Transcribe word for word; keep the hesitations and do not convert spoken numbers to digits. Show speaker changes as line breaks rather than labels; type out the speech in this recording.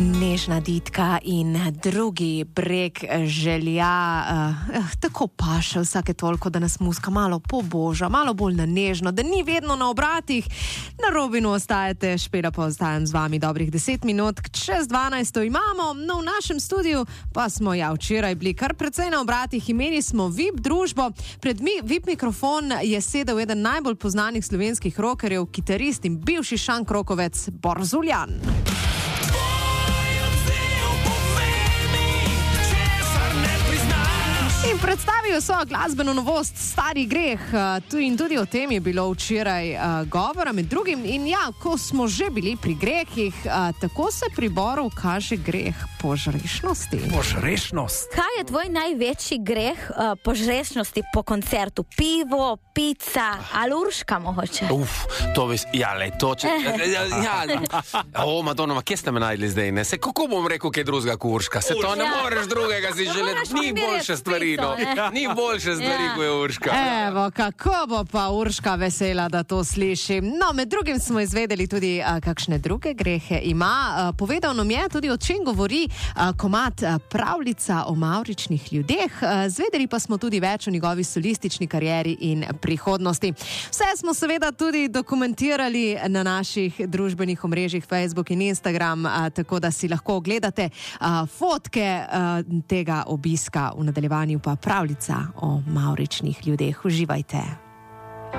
Nežna Ditka in drugi breg želja uh, tako paše vsake toliko, da nas muska malo poboža, malo bolj na nežno, da ni vedno na obratih. Na Robinu ostajate, Špela pa ostajam z vami dobrih deset minut, čez dvanajsto imamo, no v našem studiu pa smo ja včeraj bili kar precej na obratih, imeli smo V I P družbo, pred mi V I P mikrofon je sedel eden najbolj poznanih slovenskih rockerjev, kitarist in bivši šank rokovec Borzuljan. In predstavijo svojo glasbeno novost Stari greh. Tu in tudi o tem je bilo včeraj uh, govora med drugim. In ja, ko smo že bili pri grehih, uh, tako se pri Boru kaže greh požrešnosti.
Požrešnost?
Kaj je tvoj največji greh uh, požrešnosti po koncertu? Pivo, pizza ali urška mogoče?
Uf, to bi... Ja, lej, to če... Ja, ja. O, Madonna, ma kje ste me najdli zdaj? Ne? Se, kako bom rekel kaj drugega kot urška? Se to ne
Ja.
moreš drugega si želeti. Ni boljše stvari, no. Ni boljše stvari,
Ja.
kot je urška.
Evo, kako bo pa Urška vesela, da to sliši. No, med drugim smo izvedeli tudi, a, kakšne druge grehe ima. A, povedal nam je tudi, o čem govori a, komad a, Pravljica o mavričnih ljudeh. A, zvedeli pa smo tudi več o njegovi solistični karieri in prihodnosti. Vse smo seveda tudi dokumentirali na naših družbenih omrežjih Facebook in Instagram, a, tako da si lahko ogledate a, fotke a, tega obiska, v nadaljevanju pa Pravljica o mavričnih ljudeh. Uživajte.